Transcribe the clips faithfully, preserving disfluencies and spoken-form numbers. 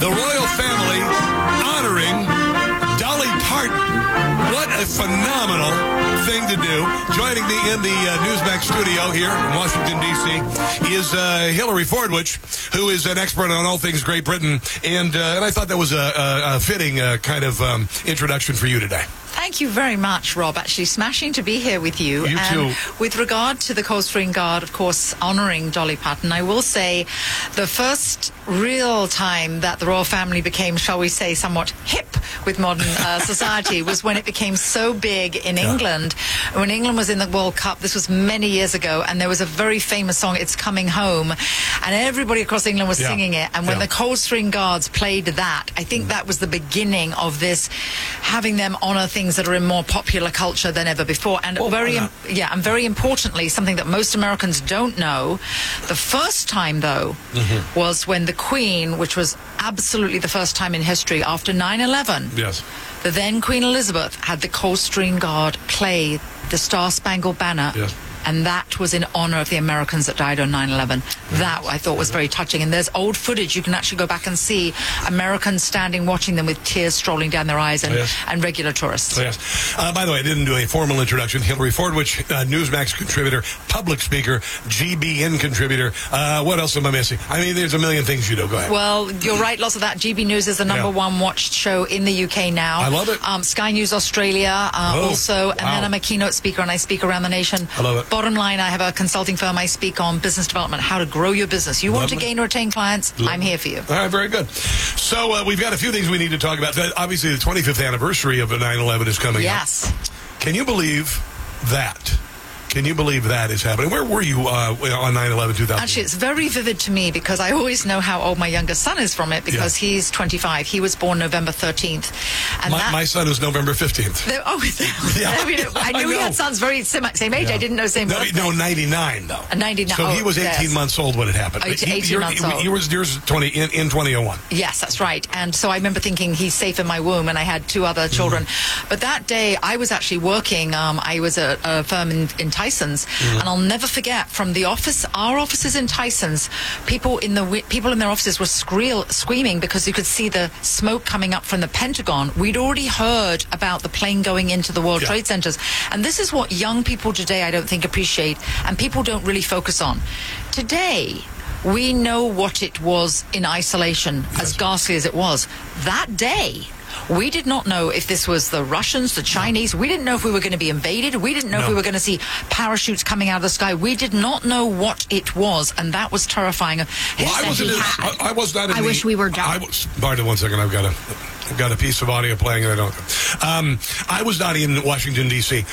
the royal family honoring Dolly Parton. What a phenomenal thing to do. Joining me in the uh, Newsmax studio here in Washington, D C is uh, Hillary Fordwich, who is an expert on all things Great Britain. And, uh, and I thought that was a, a, a fitting uh, kind of um, introduction for you today. Thank you very much, Rob. Actually, smashing to be here with you. You and too. With regard to the Coldstream Guard, of course, honouring Dolly Parton, I will say the first real time that the royal family became, shall we say, somewhat hip with modern uh, society was when it became so big in yeah. England. When England was in the World Cup, this was many years ago, and there was a very famous song, It's Coming Home, and everybody across England was yeah. singing it. And when yeah. the Coldstream Guards played that, I think mm. that was the beginning of this, having them honour things that are in more popular culture than ever before. And well, very, uh, yeah, and very importantly, something that most Americans don't know, the first time, though, mm-hmm. was when the Queen, which was absolutely the first time in history after nine eleven, yes. the then Queen Elizabeth had the Coldstream Guard play the Star-Spangled Banner. Yes. And that was in honor of the Americans that died on nine eleven. That, I thought, was very touching. And there's old footage. You can actually go back and see Americans standing watching them with tears strolling down their eyes, and, oh, yes. and regular tourists. Oh, yes. Uh, by the way, I didn't do a formal introduction. Hillary Fordwich, uh, Newsmax contributor, public speaker, G B N contributor. Uh, what else am I missing? I mean, there's a million things you do. Go ahead. Well, you're right. Lots of that. G B News is the number yeah. one watched show in the U K now. I love it. Um, Sky News Australia uh, oh, also. And wow. then I'm a keynote speaker, and I speak around the nation. I love it. Bottom line, I have a consulting firm. I speak on business development, how to grow your business. You Love want to it. gain or retain clients? Love I'm here for you. All right, very good. So uh, we've got a few things we need to talk about. Obviously, the twenty-fifth anniversary of nine eleven is coming yes. up. Yes. Can you believe that? Can you believe that is happening? Where were you uh, on nine eleven two thousand? Actually, it's very vivid to me because I always know how old my youngest son is from it because yeah. he's twenty-five. He was born November thirteenth. And my, that, my son is November fifteenth. Oh, yeah. I, mean, I knew I we had sons very same, same age. Yeah. I didn't know same no, birthday. No, ninety-nine, though. A ninety-nine. So oh, he was eighteen yes. months old when it happened. Oh, eighteen he, months old. He was yours twenty, in, in twenty oh one. Yes, that's right. And so I remember thinking he's safe in my womb, and I had two other children. Mm-hmm. But that day, I was actually working. Um, I was at a firm in, in Tysons. Mm-hmm. And I'll never forget, from the office, our offices in Tysons, people in the people in their offices were squeal, screaming because you could see the smoke coming up from the Pentagon. We'd already heard about the plane going into the World yeah. Trade Centers. And this is what young people today, I don't think, appreciate, and people don't really focus on. Today, we know what it was in isolation, yes. as ghastly as it was. That day, we did not know if this was the Russians, the Chinese. We didn't know if we were going to be invaded. We didn't know no. if we were going to see parachutes coming out of the sky. We did not know what it was, and that was terrifying. Well, I, was in, I, I was not in I the, wish we were done. I was, pardon one second, I've got a, I've got a piece of audio playing and I don't. Um, I was not in Washington, D C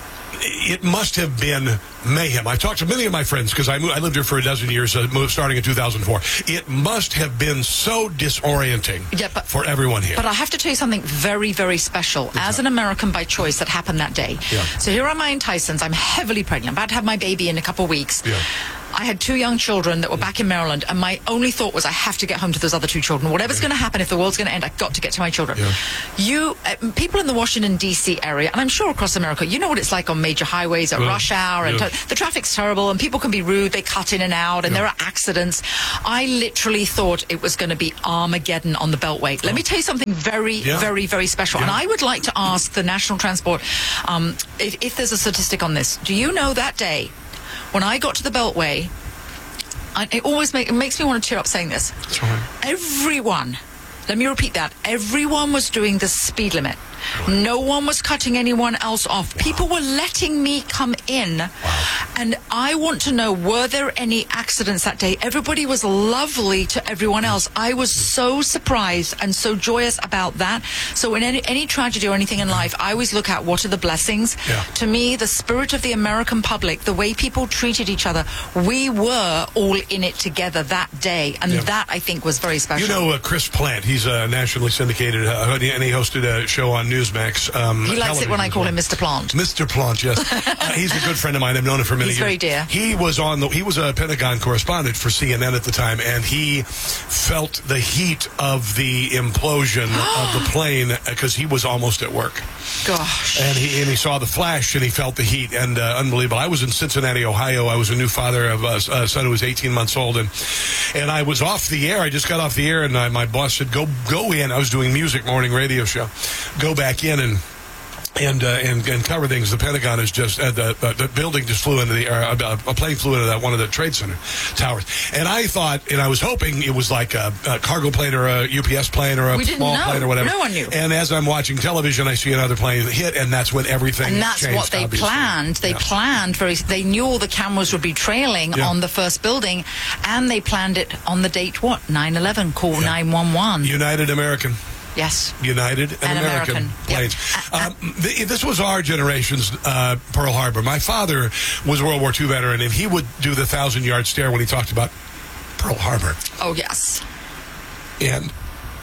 It must have been mayhem. I talked to many of my friends because I, I lived here for a dozen years, uh, moved, starting in two thousand four. It must have been so disorienting yeah, but, for everyone here. But I have to tell you something very, very special. What's As that? An American by choice, that happened that day. Yeah. So here am I in Tysons. I'm heavily pregnant. I'm about to have my baby in a couple of weeks. Yeah. I had two young children that were back in Maryland, and my only thought was I have to get home to those other two children. Whatever's yeah. going to happen, if the world's going to end, I've got to get to my children. Yeah. You, uh, people in the Washington, D C area, and I'm sure across America, you know what it's like on major highways at well, rush hour, and yeah. t- the traffic's terrible, and people can be rude, they cut in and out, and yeah. there are accidents. I literally thought it was going to be Armageddon on the Beltway. Let oh. me tell you something very, yeah. very, very special. Yeah. And I would like to ask the National Transport, um, if, if there's a statistic on this. Do you know that day, when I got to the Beltway, I, it always make, it makes me want to tear up saying this. That's right. Everyone, let me repeat that, everyone was doing the speed limit. Right. No one was cutting anyone else off. Wow. People were letting me come in. Wow. And I want to know, were there any accidents that day? Everybody was lovely to everyone else. I was so surprised and so joyous about that. So in any, any tragedy or anything in life, I always look at what are the blessings. Yeah. To me, the spirit of the American public, the way people treated each other, we were all in it together that day. And yeah. that, I think, was very special. You know uh, Chris Plant, he's a nationally syndicated, uh, and he hosted a show on Newsmax. Um, he likes it when I call him Mister Plant. Mister Plant, yes. uh, he's a good friend of mine. I've known him for many he's years. Very dear. He was on the. He was a Pentagon correspondent for C N N at the time, and he felt the heat of the implosion of the plane because he was almost at work. Gosh. And he and he saw the flash and he felt the heat, and uh, unbelievable. I was in Cincinnati, Ohio. I was a new father of a, a son who was eighteen months old, and and I was off the air. I just got off the air, and I, my boss said, "Go go in." I was doing music morning radio show. Go back in and. And, uh, and and cover things. The Pentagon is just uh, the, uh, the building just flew into the air. Uh, a plane flew into that one of the Trade Center towers. And I thought, and I was hoping it was like a, a cargo plane or a U P S plane or a we didn't small know. plane or whatever. No one knew. And as I'm watching television, I see another plane hit, and that's when everything. And that's changed, what they obviously. planned. They yeah. planned very. They knew all the cameras would be trailing yeah. on the first building, and they planned it on the date what nine eleven. Call yeah. nine one one. United American. Yes. United and, and American, American planes. Yep. Uh, um, th- this was our generation's uh, Pearl Harbor. My father was a World War Two veteran, and he would do the thousand-yard stare when he talked about Pearl Harbor. Oh, yes. And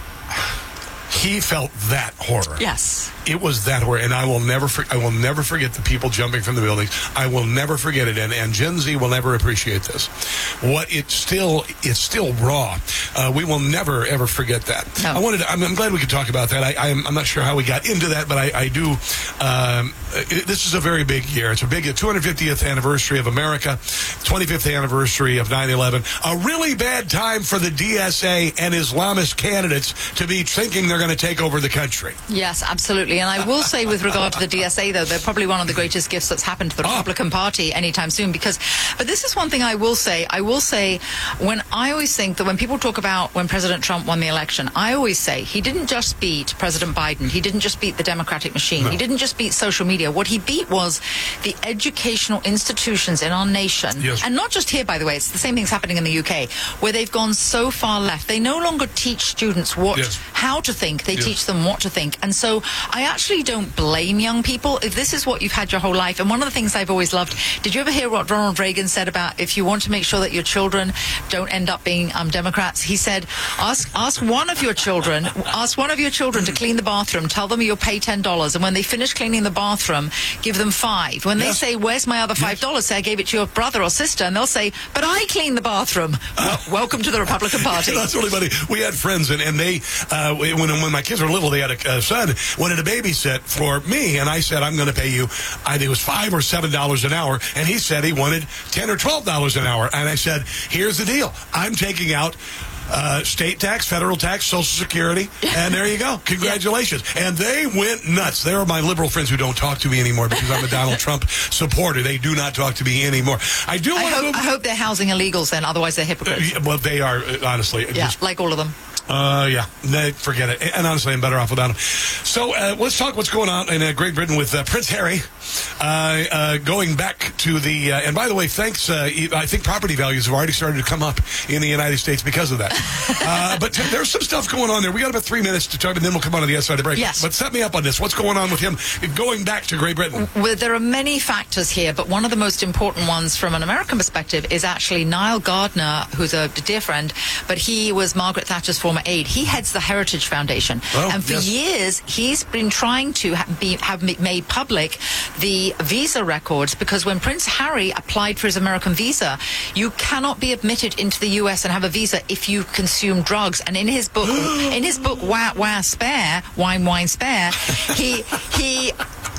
he felt that horror. Yes. It was that horror, and I will never, for- I will never forget the people jumping from the buildings. I will never forget it, and, and Gen Z will never appreciate this. What it still, it's still raw. Uh, we will never ever forget that. No. I wanted, to, I'm, I'm glad we could talk about that. I, I'm, I'm not sure how we got into that, but I, I do. Um, it, this is a very big year. It's a big two hundred fiftieth anniversary of America, twenty-fifth anniversary of nine eleven. A really bad time for the D S A and Islamist candidates to be thinking they're going to take over the country. Yes, absolutely. And I will say with regard to the D S A, though, they're probably one of the greatest gifts that's happened to the Republican Party anytime soon. Because, but this is one thing I will say. I will say when I always think that when people talk about when President Trump won the election, I always say he didn't just beat President Biden. He didn't just beat the Democratic machine. No. He didn't just beat social media. What he beat was the educational institutions in our nation. Yes. And not just here, by the way. It's the same thing's happening in the U K, where they've gone so far left. They no longer teach students what, yes. how to think. They yes. teach them what to think. And so I actually don't blame young people. If this is what you've had your whole life, and one of the things I've always loved, did you ever hear what Ronald Reagan said about if you want to make sure that your children don't end up being um, Democrats? He said, ask ask one of your children, ask one of your children to clean the bathroom, tell them you'll pay ten dollars, and when they finish cleaning the bathroom, give them five. When yes. they say, where's my other five dollars? Yes. Say, I gave it to your brother or sister, and they'll say, but I clean the bathroom. Well, welcome to the Republican Party. That's really funny. We had friends, and, and they, uh, when, when my kids were little, they had a, a son, wanted to babysit for me, and I said, I'm going to pay you, I think it was five or seven dollars an hour, and he said he wanted ten or twelve dollars an hour, and I said, here's the deal. I'm taking out Uh, state tax, federal tax, Social Security, and there you go. Congratulations. Yeah. And they went nuts. They are my liberal friends who don't talk to me anymore because I'm a Donald Trump supporter. They do not talk to me anymore. I do I want hope, to go... I hope they're housing illegals then, otherwise they're hypocrites. Uh, well, they are, uh, honestly. Yeah, just, like all of them. Uh, yeah, no, forget it. And honestly, I'm better off without him. So uh, let's talk what's going on in uh, Great Britain with uh, Prince Harry uh, uh, going back to the... Uh, and by the way, thanks, uh, I think property values have already started to come up in the United States because of that. uh, but t- there's some stuff going on there. We got about three minutes to talk, and then we'll come on to the other side of the break. Yes. But set me up on this. What's going on with him going back to Great Britain? Well, there are many factors here, but one of the most important ones from an American perspective is actually Niall Gardner, who's a dear friend, but he was Margaret Thatcher's former aide. He heads the Heritage Foundation. Oh, and for yes. years, he's been trying to ha- be, have made public the visa records, because when Prince Harry applied for his American visa, you cannot be admitted into the U S and have a visa if you consume drugs. And in his book, in his book, Wah Wah Spare, Wine Wine Spare, he he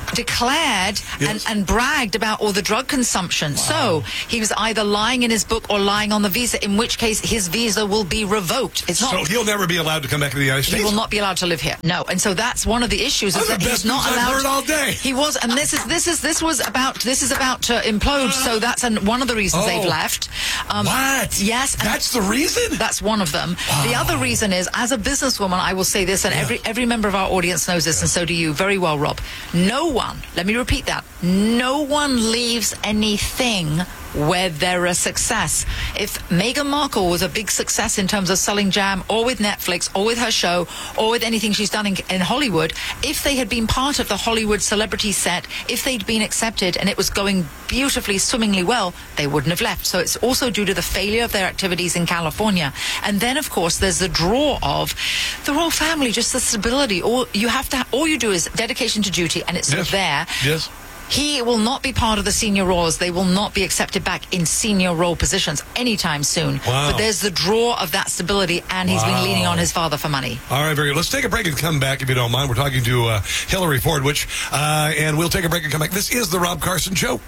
declared yes. and, and bragged about all the drug consumption. Wow. So he was either lying in his book or lying on the visa, in which case his visa will be revoked. It's not, so he'll never be allowed to come back to the United States? He will not be allowed to live here. No. And so that's one of the issues. Is That's that the he's best not news allowed. I've heard all day. He was, and this is this is this was about this is about to implode. So that's an, one of the reasons oh. they've left. Um, what? Yes. And that's the reason? That's one of them. Wow. The other reason is, as a businesswoman, I will say this, and yeah. every every member of our audience knows this, yeah. and so do you very well, Rob. No one, let me repeat that, no one leaves anything where they're a success. If Meghan Markle was a big success in terms of selling jam, or with Netflix, or with her show, or with anything she's done in, in Hollywood, if they had been part of the Hollywood celebrity set, if they'd been accepted and it was going beautifully, swimmingly well, they wouldn't have left. So it's also due to the failure of their activities in California. And then, of course, there's the draw of the royal family, just the stability. All you have to, all you do is dedication to duty, and it's Yes. there. Yes. He will not be part of the senior roles. They will not be accepted back in senior role positions anytime soon. Wow. But there's the draw of that stability, and he's Wow. been leaning on his father for money. All right, very good. Let's take a break and come back, if you don't mind. We're talking to uh, Hillary Ford, which, uh, and we'll take a break and come back. This is the Rob Carson Show.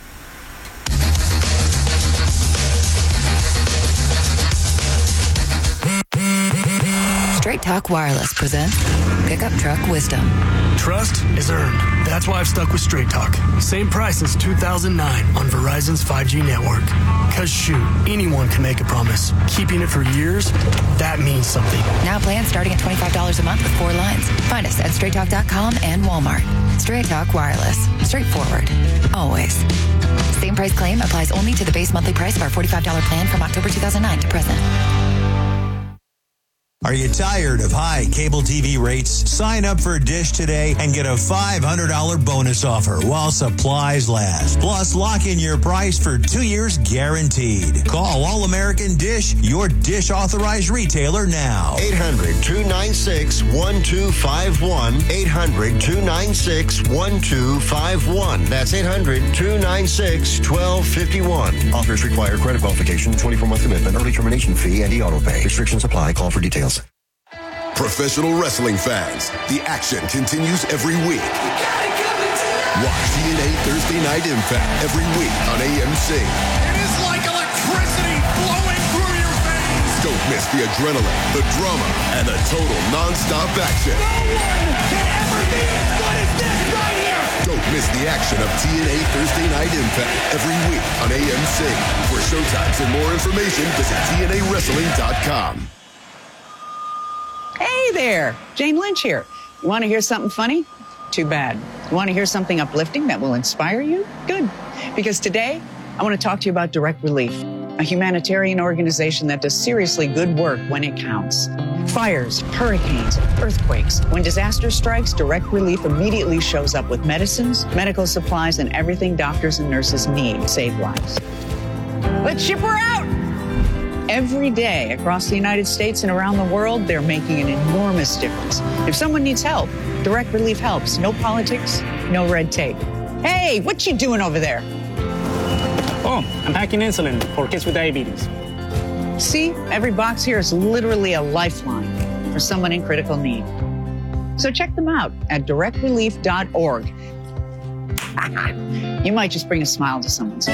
Straight Talk Wireless presents Pickup Truck Wisdom. Trust is earned. That's why I've stuck with Straight Talk. Same price since two thousand nine on Verizon's five G network. Cause shoot, anyone can make a promise. Keeping it for years, that means something. Now plans starting at twenty-five dollars a month with four lines. Find us at straight talk dot com and Walmart. Straight Talk Wireless. Straightforward. Always. Same price claim applies only to the base monthly price of our forty-five dollars plan from October two thousand nine to present. Are you tired of high cable T V rates? Sign up for Dish today and get a five hundred dollars bonus offer while supplies last. Plus, lock in your price for two years guaranteed. Call All American Dish, your Dish authorized retailer now. eight hundred, two nine six, one two five one. eight hundred, two nine six, one two five one. That's eight hundred, two nine six, one two five one. Offers require credit qualification, twenty-four month commitment, early termination fee, and e-auto pay. Restrictions apply. Call for details. Professional wrestling fans, the action continues every week. Watch T N A Thursday Night Impact every week on A M C. It is like electricity flowing through your veins. Don't miss the adrenaline, the drama, and the total non-stop action. No one can ever be as good as this right here. Don't miss the action of T N A Thursday Night Impact every week on A M C. For showtimes and more information, visit T N A wrestling dot com. Hey there, Jane Lynch here. You want to hear something funny? Too bad. You want to hear something uplifting that will inspire you? Good. Because today, I want to talk to you about Direct Relief, a humanitarian organization that does seriously good work when it counts. Fires, hurricanes, earthquakes. When disaster strikes, Direct Relief immediately shows up with medicines, medical supplies, and everything doctors and nurses need to save lives. Let's ship her out! Every day across the United States and around the world, they're making an enormous difference. If someone needs help, Direct Relief helps. No politics, no red tape. Hey, what you doing over there? Oh, I'm packing insulin for kids with diabetes. See, every box here is literally a lifeline for someone in critical need. So check them out at direct relief dot org. You might just bring a smile to someone's face.